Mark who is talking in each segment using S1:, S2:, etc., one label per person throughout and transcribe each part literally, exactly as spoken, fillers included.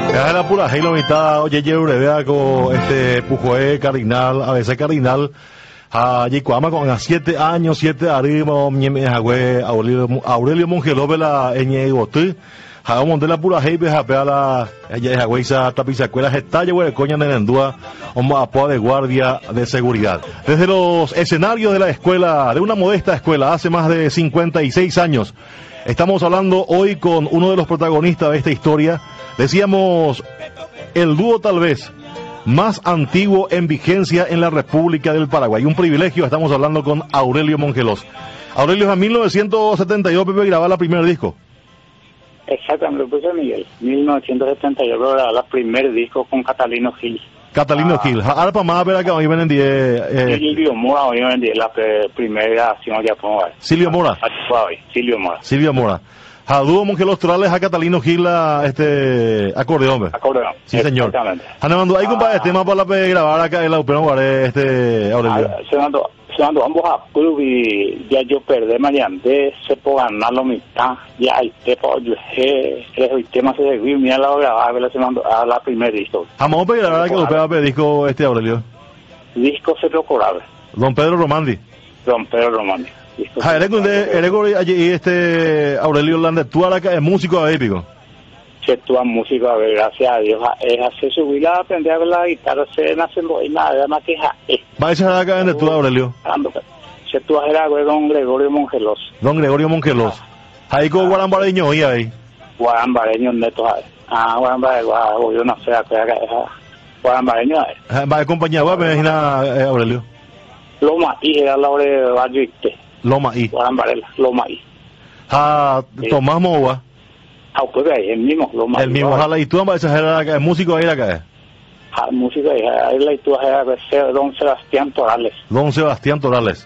S1: Es la pura Halo mitad, oye, yo vea con este Pujoé Cardinal, a veces Cardinal, a Yicuama con a siete años, siete arriba, mi Jagüe, Aurelio, Aurelio Mongeló, la Eñe y Botu, a monte la pura Halo, a pear la, ella es Jagüe, esa tapizacuela, gestalle, güey, coña de Nendúa, un apoyo de guardia de seguridad. Desde los escenarios de la escuela, de una modesta escuela, hace más de cincuenta y seis años, estamos hablando hoy con uno de los protagonistas de esta historia. Decíamos, el dúo tal vez más antiguo en vigencia en la República del Paraguay. Un privilegio, estamos hablando con Aurelio Mongelós. Aurelio, en mil novecientos setenta y dos Pepe grababa el primer disco.
S2: Exactamente, pues Miguel. mil novecientos setenta y dos grababa el primer disco con Catalino Gil.
S1: Catalino ah, Gil. Ahora para más ver que hoy ven en diez.
S2: Eh, Silvio Mora hoy ven en diez, la primera grabación ya pongo ver.
S1: Silvio Mora.
S2: Silvio Mora.
S1: Silvio Mora. A dúo Mongelós Torales, a Catalino Gil, a este acordeón.
S2: Acordeón.
S1: Sí, señor.
S2: Exactamente.
S1: Ana mandó ahí, compadre, este tema para la grabar acá en la Upero Guaré, este Aurelio.
S2: Ah, se mandó, se mandó ambos a club y ya yo perdí mediante, se puede ganar la mitad, ya hay tepa, yo sé, el tema se seguió, mira la grabar, se mandó a la primer disco.
S1: Vamos a grabar que Upero a disco este Aurelio.
S2: Disco se procuraba.
S1: Don Pedro Romandi.
S2: Don Pedro Romandi.
S1: Ah, eres allí este Aurelio Landa, tú ahora es músico épico.
S2: Se tú a músico, a ver, gracias a Dios, es hacer subir la aprender a ver la guitarra, se nace y nada, más que es.
S1: Va a echar acá en tú, Aurelio.
S2: Se tú a era don Gregorio Mongelós.
S1: Don Gregorio Mongelós. Ahí con Guarambareño y ahí.
S2: Guarambareño neto, ah, Guarambareño, yo no sé, acá es Guarambareño.
S1: Va a acompañar, va a imaginar Aurelio.
S2: Loma y era la hora de Valle.
S1: Loma I.
S2: Guarambarela, Loma I.
S1: Ah, Tomás Mova.
S2: Ah, pues ahí, el mismo, Loma I.
S1: El mismo, ojalá, y tú vas a ser el músico ahí acá.
S2: Ah, músico ahí, ahí la y tú vas don Sebastián Torales.
S1: Don Sebastián Torales.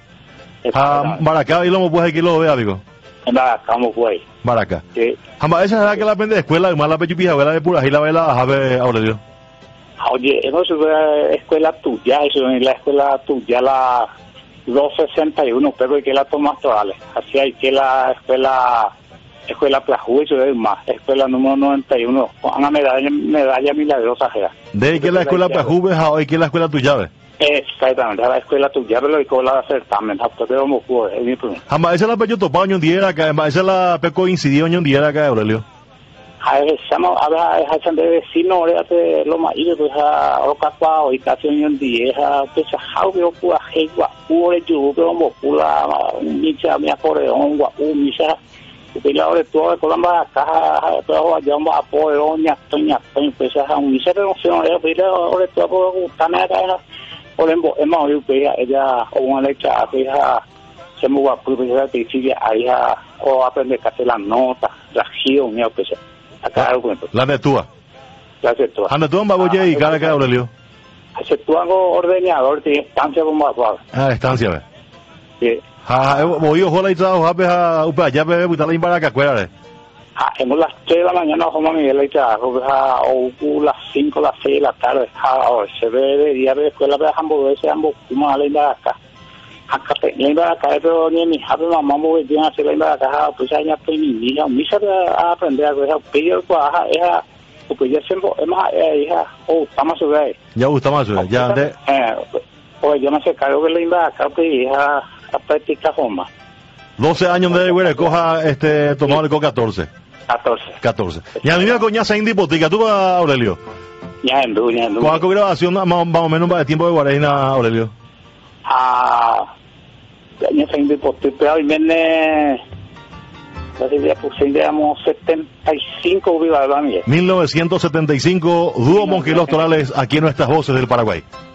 S1: Ah, Baracá, y lo puedes aquí lo vea, amigo.
S2: En Baracá, vamos pues.
S1: Baracá.
S2: Sí.
S1: Jamás esa es la que la pende de escuela, más la pechupija, abuela de pura, y la vela, a ver, Aurelio.
S2: Oye, eso es la escuela tuya, eso es la escuela tuya, la doscientos sesenta y uno, pero hay que la Tomás Torales, así hay que la escuela, escuela Plajú, eso es más, escuela número noventa y uno, una medalla, medalla milagrosa, ¿verdad?
S1: ¿De que la escuela Plajú, hoy que la escuela tuya?
S2: Exactamente, la escuela tuya, pero hay que la certamen, porque vamos a jugar, es mi pregunta.
S1: Jamás esa la pecho topado en un día acá, esa la peco incidió en un día acá, Aurelio.
S2: A ver, estamos a ver, a de vecino, ahora te lo más, y pues a Ocapao y casi un día, pues a Javier, pues a Hegua, Ure, yo, pero como pula, micha, mi acordeón, guau, micha, y la hora de todo, con la caja, pero allá vamos a poder, ñato, ñato, pues a un micha, pero no sé, ahora de todo, por gustarme acá, por ejemplo, hemos oído que ella, o una leche, hija, se me va a probar que sigue ahí, o aprender a hacer las notas, la gión, ya, pues. Acá
S1: la netúa.
S2: La netúa.
S1: La netúa en Baboye y cada que Aurelio.
S2: Se tú hago ordeñador, tiene estancia como más.
S1: Ah, estancia, ve.
S2: Sí.
S1: Ah, voy a joder y trabajo, a upa, ya ve, puta la imbaraca, cuérdate.
S2: Ah, hemos las tres de la mañana, como Miguel y trabajo, o las cinco, las seis de la tarde. Ah, se ve de día de escuela, pero ambos veces, ambos, como a la imbaraca. Acá la imbaraca, pero ni mi hija, mamá, muy bien, hacer la imbaraca, pues ya ya estoy mi hija, mi hija a aprender a ver, pero pues, ella, pues ya siempre, es más, hija, oh, está más sobre.
S1: Ya gusta más sobre, ya, de.
S2: Eh, pues yo no sé, cargo que la imbaraca, pues hija, a práctica forma.
S1: doce años de güey, coja, este, tomado el co catorce.
S2: catorce.
S1: catorce. Y a mí me coña se indipotica, ¿tú vas, Aurelio?
S2: Ya en du, ya en du.
S1: ¿Cuál grabación más, más o menos para el tiempo de Guarena, Aurelio?
S2: Ah, ya se indipotica, pero hoy viene, así ya pues digamos setenta y cinco viva de la mía.
S1: mil novecientos setenta y cinco, dúo Mongelós Torales, aquí en nuestras voces del Paraguay.